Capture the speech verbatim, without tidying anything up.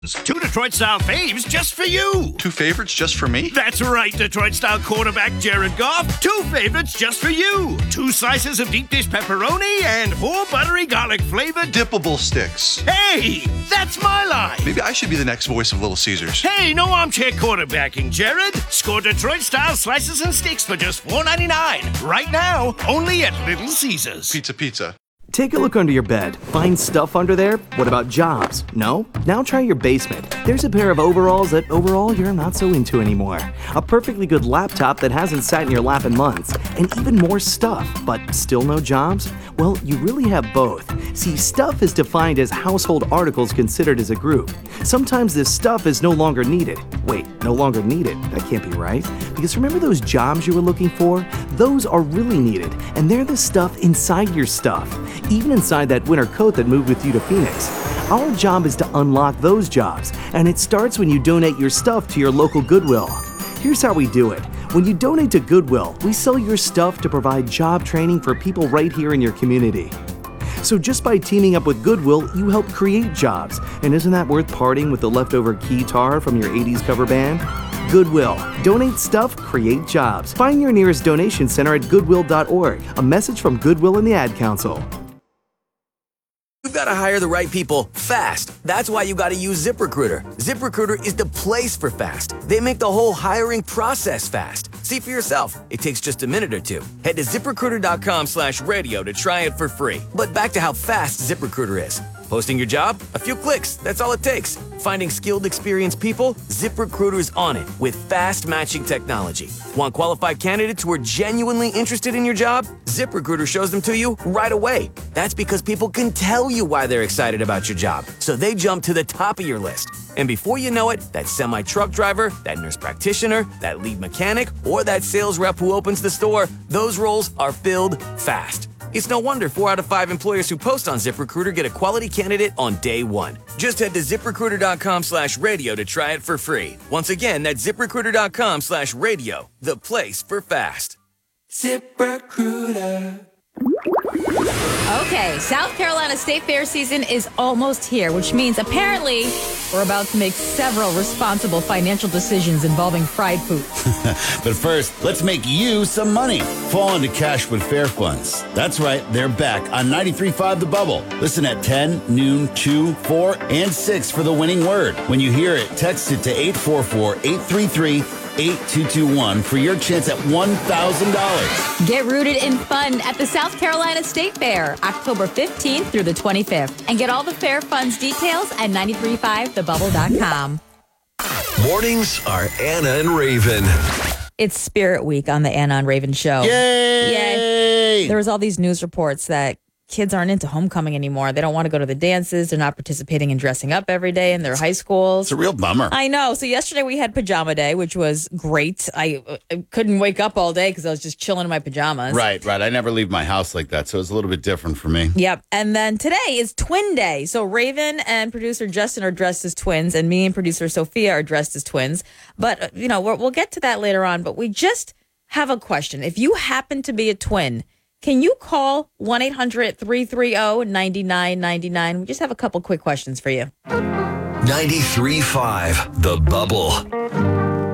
Two Detroit-style faves just for you. Two favorites just for me? That's right, Detroit-style quarterback Jared Goff. Two favorites just for you. Two slices of deep dish pepperoni and four buttery garlic-flavored dippable sticks. Hey, that's my line. Maybe I should be the next voice of Little Caesars. Hey, no armchair quarterbacking, Jared. Score Detroit-style slices and sticks for just four ninety-nine. Right now, only at Little Caesars. Pizza, pizza. Take a look under your bed. Find stuff under there? What about jobs? No? Now try your basement. There's a pair of overalls that overall you're not so into anymore. A perfectly good laptop that hasn't sat in your lap in months. And even more stuff, but still no jobs? Well, you really have both. See, stuff is defined as household articles considered as a group. Sometimes this stuff is no longer needed. Wait, no longer needed? That can't be right. Because remember those jobs you were looking for? Those are really needed, and they're the stuff inside your stuff. Even inside that winter coat that moved with you to Phoenix. Our job is to unlock those jobs, and it starts when you donate your stuff to your local Goodwill. Here's how we do it. When you donate to Goodwill, we sell your stuff to provide job training for people right here in your community. So just by teaming up with Goodwill, you help create jobs. And isn't that worth parting with the leftover keytar from your eighties cover band? Goodwill. Donate stuff, create jobs. Find your nearest donation center at goodwill dot org. A message from Goodwill and the Ad Council. You've got to hire the right people fast. That's why you got to use ZipRecruiter. ZipRecruiter is the place for fast. They make the whole hiring process fast. See for yourself. It takes just a minute or two. Head to ZipRecruiter.com slash radio to try it for free. But back to how fast ZipRecruiter is. Posting your job? A few clicks. That's all it takes. Finding skilled, experienced people? ZipRecruiter's on it with fast matching technology. Want qualified candidates who are genuinely interested in your job? ZipRecruiter shows them to you right away. That's because people can tell you why they're excited about your job, so they jump to the top of your list. And before you know it, that semi-truck driver, that nurse practitioner, that lead mechanic, or that sales rep who opens the store, those roles are filled fast. It's no wonder four out of five employers who post on ZipRecruiter get a quality candidate on day one. Just head to ZipRecruiter.com slash radio to try it for free. Once again, that's ZipRecruiter.com slash radio, the place for fast. ZipRecruiter. Okay, South Carolina State Fair season is almost here, which means apparently we're about to make several responsible financial decisions involving fried food. But first, let's make you some money. Fall into cash with Fair Funds. That's right, they're back on ninety-three point five The Bubble. Listen at ten, noon, two, four, and six for the winning word. When you hear it, text it to eight four four, eight three three, eight two two one for your chance at one thousand dollars. Get rooted in fun at the South Carolina State Fair, October fifteenth through the twenty-fifth. And get all the Fair Funds details at ninety-three point five the bubble dot com. Mornings are Anna and Raven. It's Spirit Week on the Anna and Raven Show. Yay! Yay! There was all these news reports that kids aren't into homecoming anymore. They don't want to go to the dances. They're not participating in dressing up every day in their high schools. It's a real bummer. I know. So yesterday we had pajama day, which was great. I, I couldn't wake up all day because I was just chilling in my pajamas. Right, right. I never leave my house like that, so it's a little bit different for me. Yep. And then today is twin day. So Raven and producer Justin are dressed as twins, and me and producer Sophia are dressed as twins. But, you know, we're, we'll get to that later on. But we just have a question. If you happen to be a twin, can you call one eight hundred, three three zero, nine nine nine nine? We just have a couple quick questions for you. ninety-three point five The Bubble.